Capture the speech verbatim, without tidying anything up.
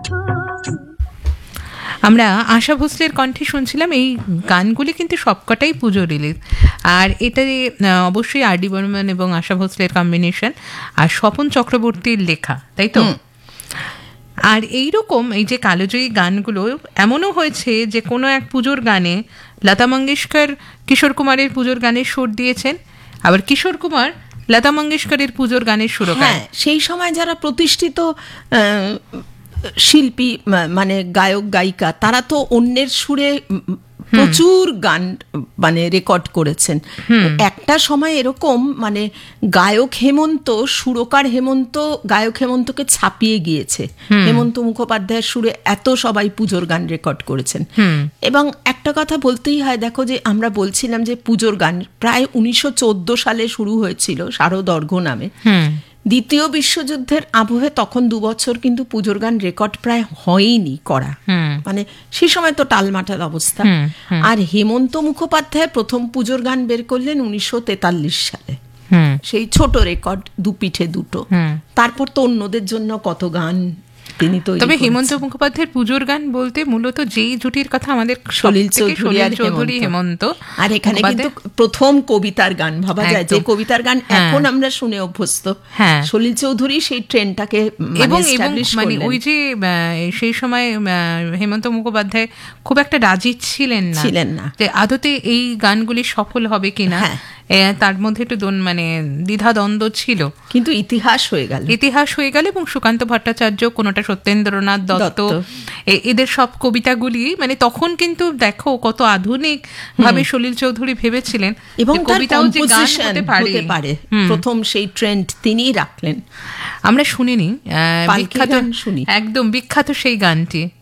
আমরা আশা ভোসলের কণ্ঠে শুনছিলাম। এই গানগুলি কিন্তু সবকটাই পুজো রিলিজ, আর এটা অবশ্যই আর ডি বর্মন এবং আশা ভোসলের কম্বিনেশন আর স্বপন চক্রবর্তীর লেখা, তাই তো? আর এইরকম এই যে কালোজয়ী গানগুলো এমনও হয়েছে যে কোনো এক পুজোর গানে লতা মঙ্গেশকর কিশোর কুমারের পুজোর গানের সুর দিয়েছেন, আবার কিশোর কুমার লতা মঙ্গেশকরের পুজোর গানের সুরকার। সেই সময় যারা প্রতিষ্ঠিত শিল্পী মানে গায়ক গায়িকা, তারা তো অন্যের সুরে প্রচুর গান মানে রেকর্ড করেছেন। একটা সময় এরকম মানে গায়ক হেমন্ত, সুরকার হেমন্ত গায়ক হেমন্তকে ছাপিয়ে গিয়েছে। হেমন্ত মুখোপাধ্যায়ের সুরে এত সবাই পুজোর গান রেকর্ড করেছেন। এবং একটা কথা বলতেই হয়, দেখো যে আমরা বলছিলাম যে পুজোর গান প্রায় উনিশশো চোদ্দ সালে শুরু হয়েছিল শারদর্ঘ নামে। দ্বিতীয় বিশ্বযুদ্ধের আবহে তখন দু বছর কিন্তু পুজোর গান রেকর্ড প্রায় হয়নি করা, মানে সেই সময় তো টালমাটাল অবস্থা। আর হেমন্ত মুখোপাধ্যায় প্রথম পুজোর গান বের করলেন উনিশশো তেতাল্লিশ সালে, সেই ছোট রেকর্ড দু পিঠে দুটো। তারপর তো অন্যদের জন্য কত গান তিনি তো। তবে হেমন্ত মুখোপাধ্যায়ের পুজোর গান বলতে মূলত যেই জুটির কথা আমাদের সলিল চৌধুরী হেমন্ত, আর এখানে কিন্তু প্রথম কবিতার গান ভাবা যায়, যে কবিতার গান এখন আমরা শুনে অভ্যস্ত। সলিল চৌধুরী সেই ট্রেন্ডটাকে এবং মানে ওই যে সেই সময় হেমন্ত মুখোপাধ্যায় খুব একটা রাজি ছিলেন না ছিলেন না যে আদতে এই গানগুলি সফল হবে কিনা, তার মধ্যে একটু মানে দ্বিধাদ্বন্দ্ব ছিল। কিন্তু ইতিহাস হয়ে গেল ইতিহাস হয়ে গেল এবং সুকান্ত ভট্টাচার্য, কোনটা সত্যেন্দ্রনাথ দত্ত, এদের সব কবিতাগুলি মানে তখন কিন্তু দেখো কত আধুনিক ভাবে সলিল চৌধুরী ভেবেছিলেন এবং কবিতাও যে গান হতে পারে, প্রথম সেই ট্রেন্ড তিনিই রাখলেন। আমরা শুনিনি বিখ্যাত, একদম বিখ্যাত সেই গানটি।